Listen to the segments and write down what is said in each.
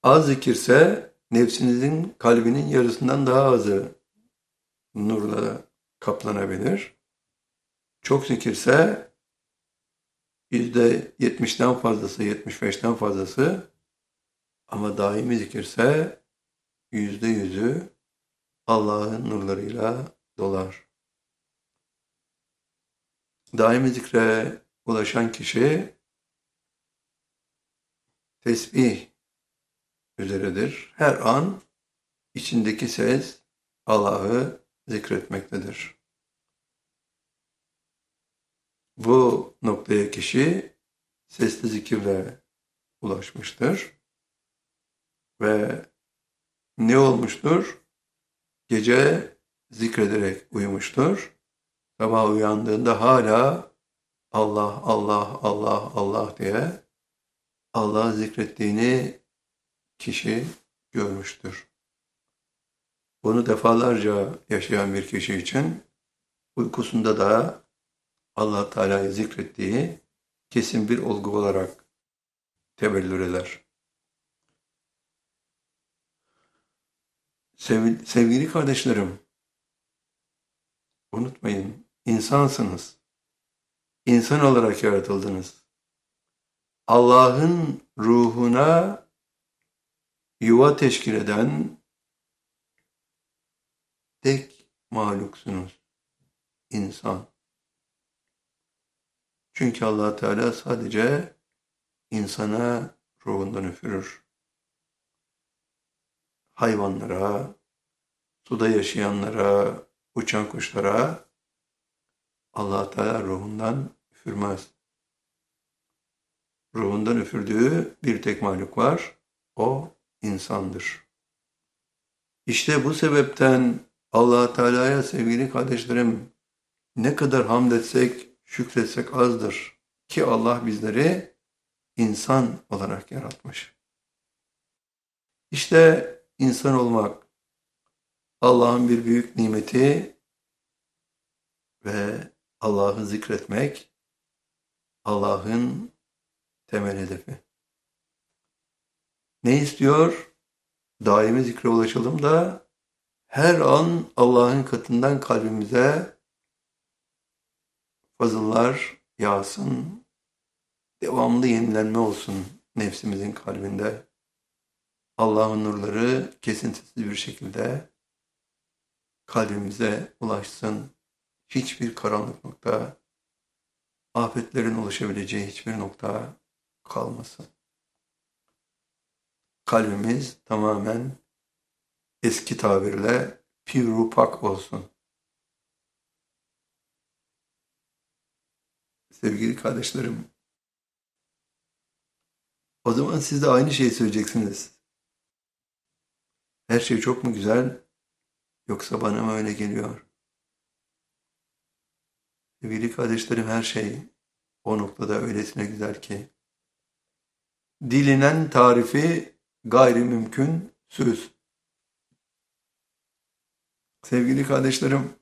Az zikirse nefsinizin kalbinin yarısından daha azı nurla kaplanabilir. Çok zikirse %70'den fazlası, 75'ten fazlası ama daimi zikirse %100'ü Allah'ın nurlarıyla dolar. Daimi zikre ulaşan kişi tesbih üzeredir. Her an içindeki ses Allah'ı zikretmektedir. Bu noktaya kişi sesli zikirle ulaşmıştır ve ne olmuştur? Gece zikrederek uyumuştur. Sabah uyandığında hala Allah, Allah, Allah, Allah diye Allah'ı zikrettiğini kişi görmüştür. Bunu defalarca yaşayan bir kişi için uykusunda da Allah Teala'yı zikrettiği kesin bir olgu olarak tebellür eder. Sevgili kardeşlerim, unutmayın, insansınız. İnsan olarak yaratıldınız. Allah'ın ruhuna yuva teşkil eden tek mahluksunuz. İnsan. Çünkü Allah Teala sadece insana ruhundan üfürür. Hayvanlara, suda yaşayanlara, uçan kuşlara Allah Teala ruhundan üfürmez. Ruhundan üfürdüğü bir tek mahluk var. O insandır. İşte bu sebepten Allah Teala'ya sevgili kardeşlerim ne kadar hamd etsek, şükretsek azdır ki Allah bizleri insan olarak yaratmış. İşte insan olmak Allah'ın bir büyük nimeti ve Allah'ı zikretmek Allah'ın temel hedefi. Ne istiyor? Daimi zikre ulaşalım da her an Allah'ın katından kalbimize fazıllar yağsın, devamlı yenilenme olsun nefsimizin kalbinde. Allah'ın nurları kesintisiz bir şekilde kalbimize ulaşsın. Hiçbir karanlık nokta, afetlerin ulaşabileceği hiçbir nokta kalmasın. Kalbimiz tamamen eski tabirle pür pak olsun. Sevgili kardeşlerim, o zaman siz de aynı şeyi söyleyeceksiniz. Her şey çok mu güzel, yoksa bana mı öyle geliyor? Sevgili kardeşlerim, her şey o noktada öylesine güzel ki, dilinen tarifi gayri mümkün söz. Sevgili kardeşlerim,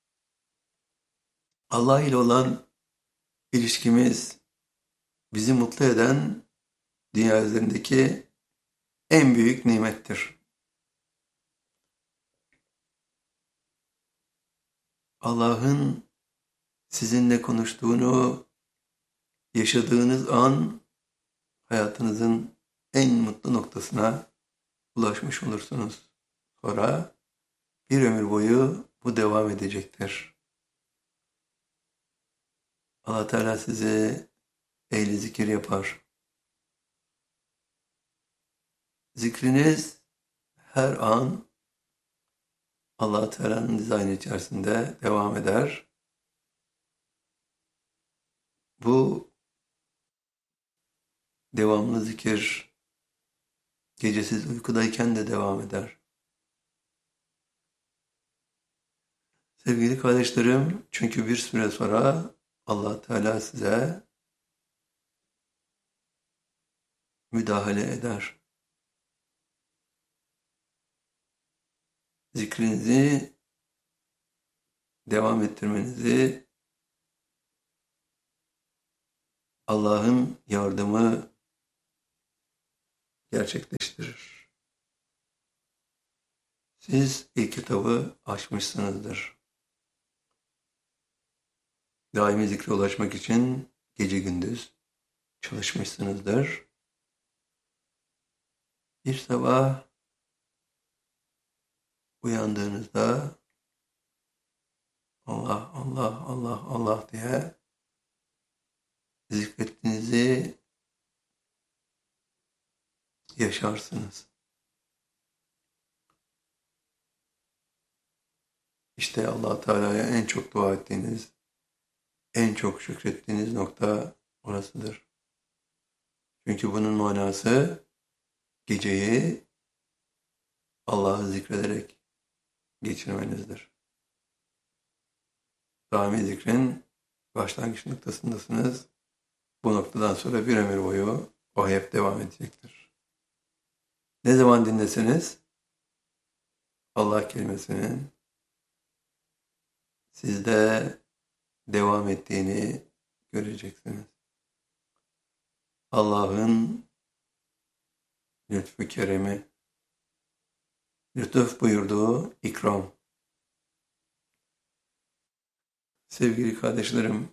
Allah ile olan ilişkimiz bizi mutlu eden dünya üzerindeki en büyük nimettir. Allah'ın sizinle konuştuğunu yaşadığınız an hayatınızın en mutlu noktasına ulaşmış olursunuz. Sonra bir ömür boyu bu devam edecektir. Allah Teala size ehli zikir yapar. Zikriniz her an Allah Teala'nın dizaynı içerisinde devam eder. Bu devamlı zikir gecesiz uykudayken de devam eder. Sevgili kardeşlerim, çünkü bir süre sonra Allah Teala size müdahale eder. Zikrinizi devam ettirmenizi Allah'ın yardımı gerçekleştirir. Siz ilk kitabı açmışsınızdır. Daimi zikre ulaşmak için gece gündüz çalışmışsınızdır. Bir sabah uyandığınızda Allah, Allah, Allah, Allah diye zikrettiğinizi yaşarsınız. İşte Allah Teala'ya en çok dua ettiğiniz, en çok şükrettiğiniz nokta orasıdır. Çünkü bunun manası geceyi Allah'ı zikrederek geçirmenizdir. Daimi zikrin başlangıç noktasındasınız. Bu noktadan sonra bir ömür boyu o hep devam edecektir. Ne zaman dinleseniz Allah kelimesinin sizde devam ettiğini göreceksiniz. Allah'ın lütfu keremi, lütuf buyurduğu ikram. Sevgili kardeşlerim,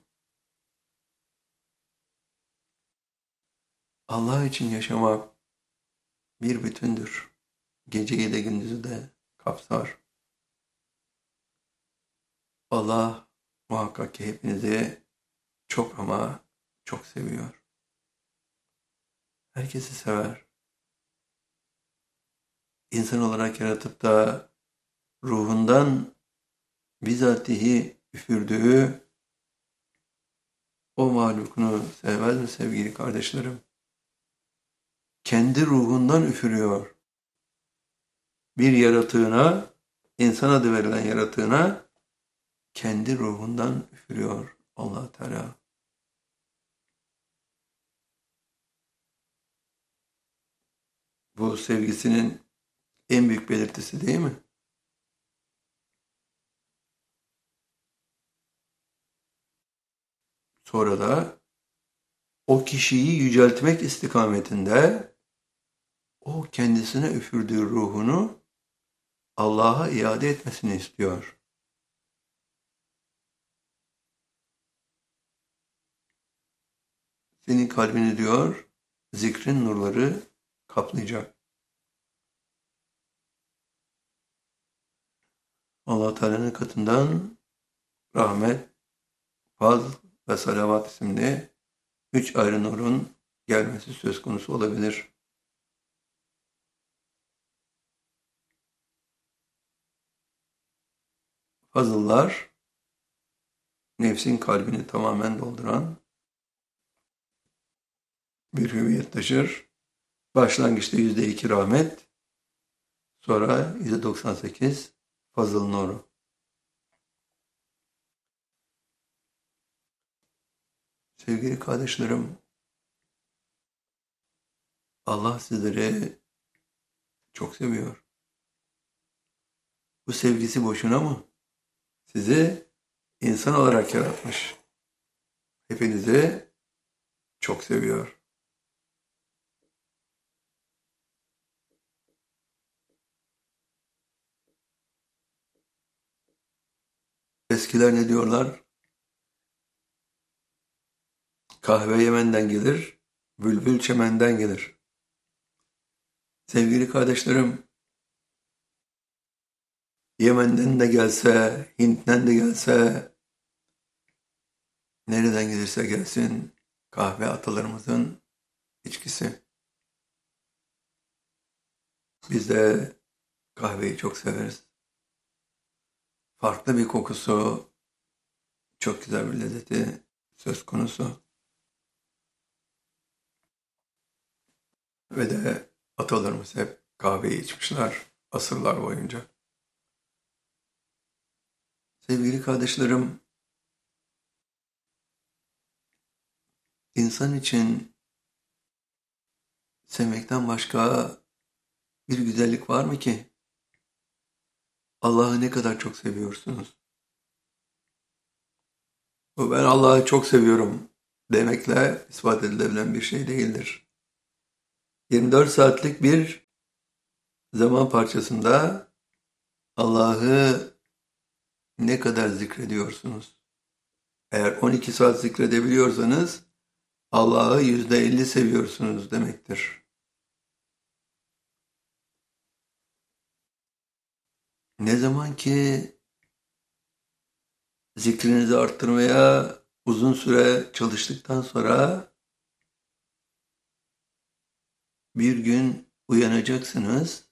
Allah için yaşamak bir bütündür. Geceyi de gündüzü de kapsar. Allah muhakkak ki hepinizi çok ama çok seviyor. Herkesi sever. İnsan olarak yaratıp da ruhundan bizatihi üfürdüğü o mahlukunu sevmez mi sevgili kardeşlerim? Kendi ruhundan üfürüyor. Bir yaratığına, insan adı verilen yaratığına kendi ruhundan üfürüyor Allah Teala. Bu sevgisinin en büyük belirtisi değil mi? Sonra da o kişiyi yüceltmek istikametinde o kendisine üfürdüğü ruhunu Allah'a iade etmesini istiyor. Senin kalbini diyor, zikrin nurları kaplayacak. Allah Teala'nın katından rahmet, fazl ve salavat isimli 3 ayrı nurun gelmesi söz konusu olabilir. Fazıllar, nefsin kalbini tamamen dolduran bir hüviyet taşır. Başlangıçta %2 rahmet, sonra %98 fazıl nuru. Sevgili kardeşlerim, Allah sizleri çok seviyor. Bu sevgisi boşuna mı? Sizi insan olarak yaratmış. Hepinizi çok seviyor. Eskiler ne diyorlar? Kahve Yemen'den gelir, bülbül çemenden gelir. Sevgili kardeşlerim, Yemen'den de gelse, Hint'ten de gelse, nereden gelirse gelsin, kahve atalarımızın içkisi. Biz de kahveyi çok severiz. Farklı bir kokusu, çok güzel bir lezzeti söz konusu. Ve de atalarımız hep kahveyi içmişler asırlar boyunca. Sevgili kardeşlerim, insan için sevmekten başka bir güzellik var mı ki? Allah'ı ne kadar çok seviyorsunuz? Bu ben Allah'ı çok seviyorum demekle ispat edilebilen bir şey değildir. 24 saatlik bir zaman parçasında Allah'ı ne kadar zikrediyorsunuz? Eğer 12 saat zikredebiliyorsanız Allah'ı %50 seviyorsunuz demektir. Ne zaman ki zikrinizi arttırmaya uzun süre çalıştıktan sonra bir gün uyanacaksınız.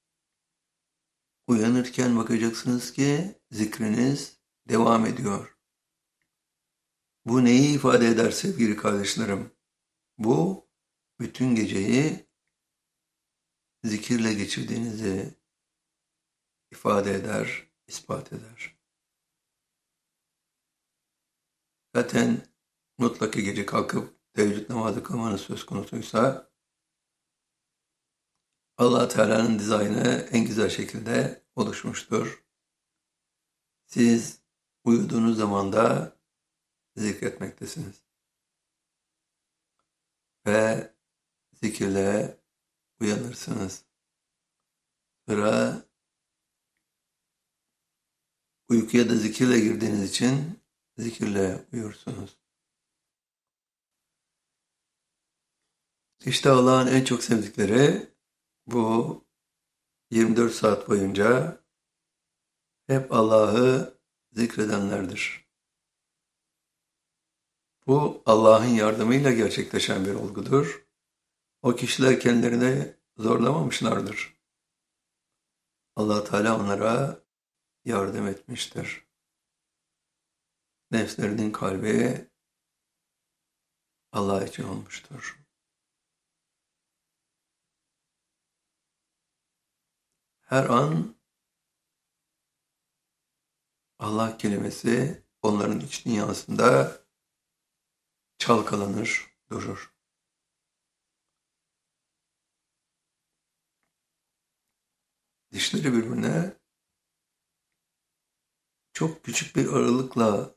Uyanırken bakacaksınız ki zikriniz devam ediyor. Bu neyi ifade eder sevgili kardeşlerim? Bu bütün geceyi zikirle geçirdiğinizi ifade eder, ispat eder. Zaten mutlaka gece kalkıp teheccüd namazı kılmanız söz konusuysa Allah Teala'nın dizaynı en güzel şekilde oluşmuştur. Siz uyuduğunuz zaman da zikretmektesiniz. Ve zikirle uyanırsınız. Sonra uykuya da zikirle girdiğiniz için zikirle uyursunuz. İşte Allah'ın en çok sevdikleri bu 24 saat boyunca hep Allah'ı zikredenlerdir. Bu Allah'ın yardımıyla gerçekleşen bir olgudur. O kişiler kendilerini zorlamamışlardır. Allah Teala onlara yardım etmiştir. Nefslerinin kalbi Allah için olmuştur. Her an Allah kelimesi onların iç dünyasında çalkalanır, durur. Dişleri birbirine çok küçük bir aralıkla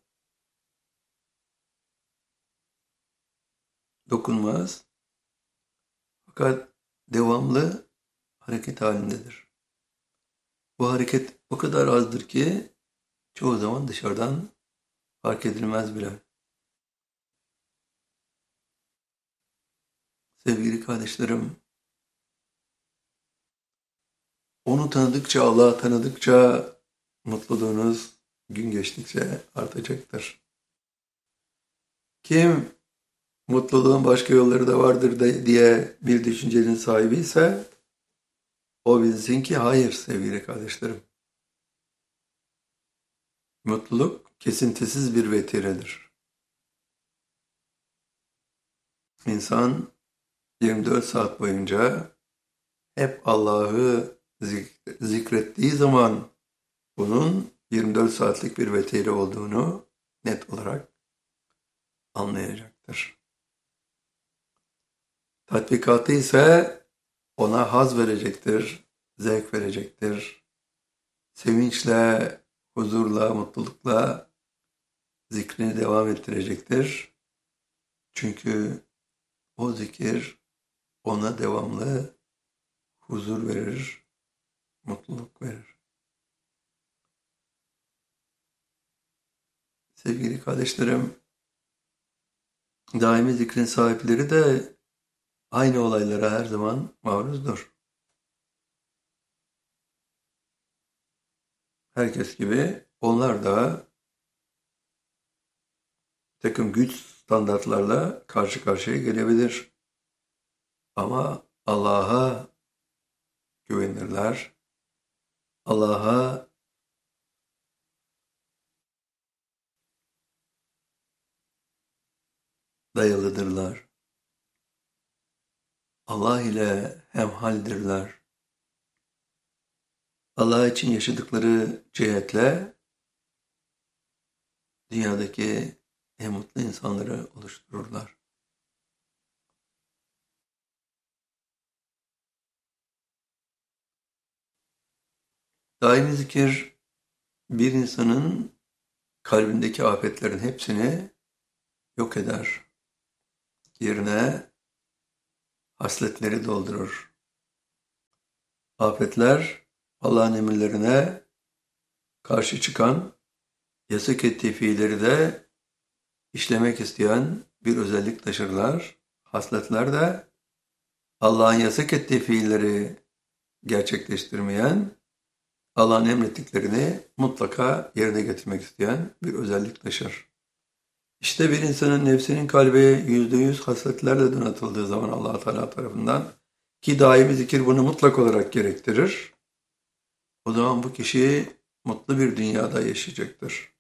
dokunmaz. Fakat devamlı hareket halindedir. Bu hareket o kadar azdır ki çoğu zaman dışarıdan fark edilmez bile. Sevgili kardeşlerim, onu tanıdıkça, Allah'ı tanıdıkça mutluluğunuz gün geçtikçe artacaktır. Kim mutluluğun başka yolları da vardır diye bir düşüncenin sahibi ise o bilsin ki hayır sevgili kardeşlerim. Mutluluk kesintisiz bir vetiredir. İnsan 24 saat boyunca hep Allah'ı zikrettiği zaman bunun 24 saatlik bir vetire olduğunu net olarak anlayacaktır. Tatbikatı ise ona haz verecektir, zevk verecektir. Sevinçle, huzurla, mutlulukla zikrini devam ettirecektir. Çünkü o zikir ona devamlı huzur verir, mutluluk verir. Sevgili kardeşlerim, daimi zikrin sahipleri de aynı olaylara her zaman maruzdur. Herkes gibi onlar da bir takım güç standartlarla karşı karşıya gelebilir. Ama Allah'a güvenirler. Allah'a dayalıdırlar. Allah ile hemhaldirler. Allah için yaşadıkları cihetle dünyadaki en mutlu insanları oluştururlar. Daimi zikir bir insanın kalbindeki afetlerin hepsini yok eder. Yerine hasletleri doldurur. Afetler Allah'ın emirlerine karşı çıkan, yasak ettiği fiilleri de işlemek isteyen bir özellik taşırlar. Hasletler de Allah'ın yasak ettiği fiilleri gerçekleştirmeyen, Allah'ın emrettiklerini mutlaka yerine getirmek isteyen bir özellik taşır. İşte bir insanın nefsinin kalbi %100 hasletlerle donatıldığı zaman Allah Teala tarafından, ki daimi zikir bunu mutlak olarak gerektirir, o zaman bu kişi mutlu bir dünyada yaşayacaktır.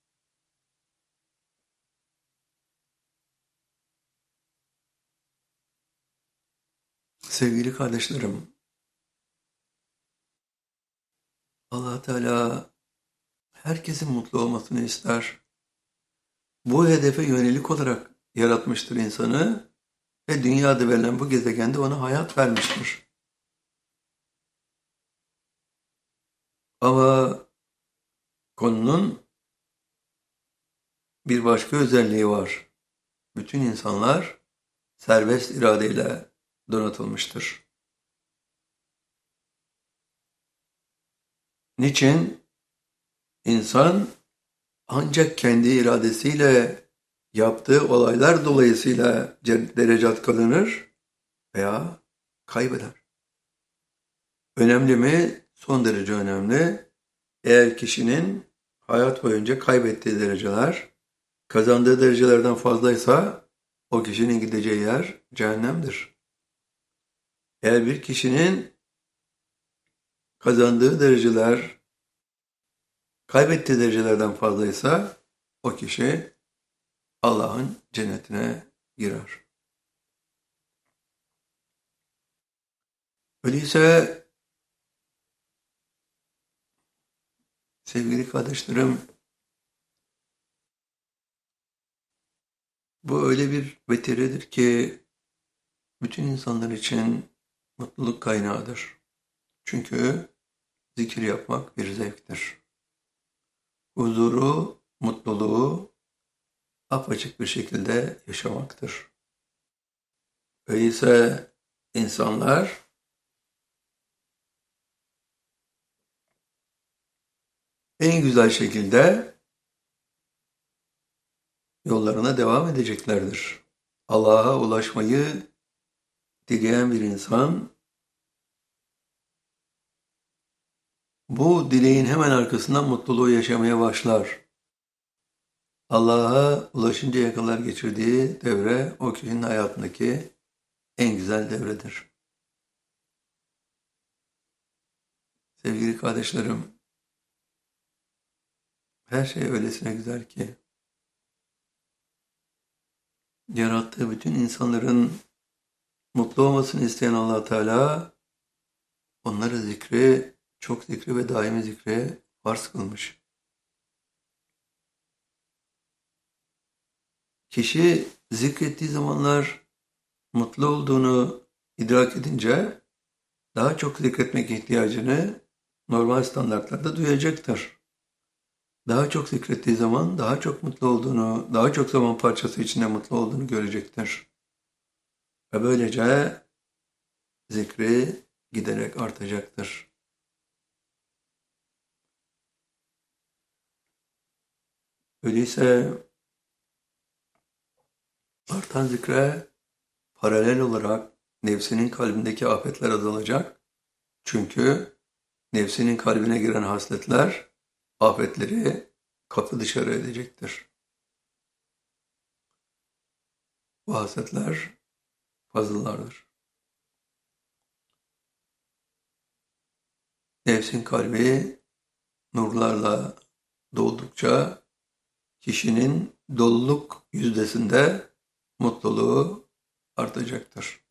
Sevgili kardeşlerim, Allah Teala herkesin mutlu olmasını ister. Bu hedefe yönelik olarak yaratmıştır insanı ve dünyada verilen bu gezegende ona hayat vermiştir. Ama konunun bir başka özelliği var. Bütün insanlar serbest iradeyle donatılmıştır. Niçin? İnsan ancak kendi iradesiyle yaptığı olaylar dolayısıyla derecat kazanır veya kaybeder. Önemli mi? Son derece önemli. Eğer kişinin hayat boyunca kaybettiği dereceler kazandığı derecelerden fazlaysa o kişinin gideceği yer cehennemdir. Eğer bir kişinin kazandığı dereceler kaybettiği derecelerden fazlaysa o kişi Allah'ın cennetine girer. Öyleyse sevgili kardeşlerim, bu öyle bir vetiredir ki bütün insanlar için mutluluk kaynağıdır. Çünkü zikir yapmak bir zevktir. Huzuru, mutluluğu apaçık bir şekilde yaşamaktır. Öyleyse insanlar en güzel şekilde yollarına devam edeceklerdir. Allah'a ulaşmayı dileyen bir insan, bu dileğin hemen arkasından mutluluğu yaşamaya başlar. Allah'a ulaşıncaya kadar geçirdiği devre o kişinin hayatındaki en güzel devredir. Sevgili kardeşlerim, her şey öylesine güzel ki, yarattığı bütün insanların mutlu olmasını isteyen Allah Teala onları zikri, çok zikri ve daimi zikre farz kılmış. Kişi zikrettiği zamanlar mutlu olduğunu idrak edince daha çok zikretmek ihtiyacını normal standartlarda duyacaktır. Daha çok zikrettiği zaman daha çok mutlu olduğunu, daha çok zaman parçası içinde mutlu olduğunu görecektir. Ve böylece zikri giderek artacaktır. Öyleyse artan zikre paralel olarak nefsinin kalbindeki afetler azalacak. Çünkü nefsinin kalbine giren hasletler afetleri kapı dışarı edecektir. Bu hasletler fazlalardır. Nefsin kalbi nurlarla doldukça kişinin doluluk yüzdesinde mutluluğu artacaktır.